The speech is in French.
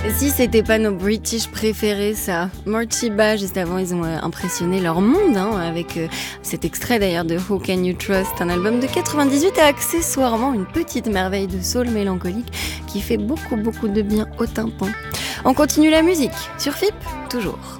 Si c'était pas nos British préférés, ça. Mortiba, juste avant, ils ont impressionné leur monde avec cet extrait d'ailleurs de Who Can You Trust, un album de 98 et accessoirement une petite merveille de soul mélancolique qui fait beaucoup de bien au tympan. On continue la musique sur FIP, toujours.